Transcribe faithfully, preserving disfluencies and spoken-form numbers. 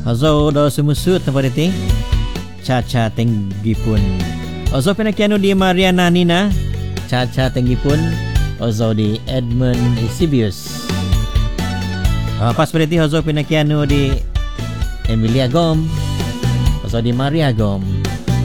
Ozo do sumusut na pariti. Cha-cha tenggipun. Ozo pinakiano di Mariana Nina. Cha-cha tenggipun. Ozo di Edmund Eusebius. Uh, pas pariti Ozo pinakiano di Emilia Gom. Ozo di Maria Gom.